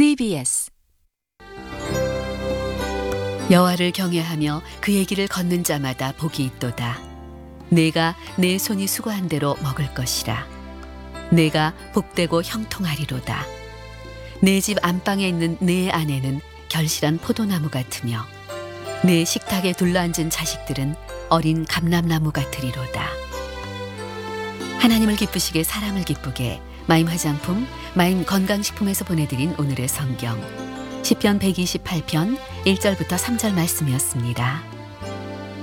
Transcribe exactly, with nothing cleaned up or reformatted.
티비에스 여호와를 경외하며 그의 길을 걷는 자마다 복이 있도다. 내가 내 손이 수고한 대로 먹을 것이라. 내가 복되고 형통하리로다. 내 집 안방에 있는 내 아내는 결실한 포도나무 같으며 내 식탁에 둘러앉은 자식들은 어린 감람나무 같으리로다. 하나님을 기쁘시게 사람을 기쁘게 마임 화장품, 마임 건강식품에서 보내드린 오늘의 성경 시편 백이십팔 편 일 절부터 삼 절 말씀이었습니다.